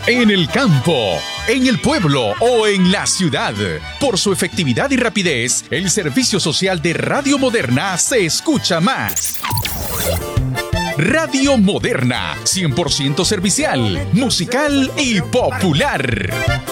En el campo, en el pueblo o en la ciudad. Por su efectividad y rapidez, el servicio social de Radio Moderna se escucha más. Radio Moderna, 100% servicial, musical y popular.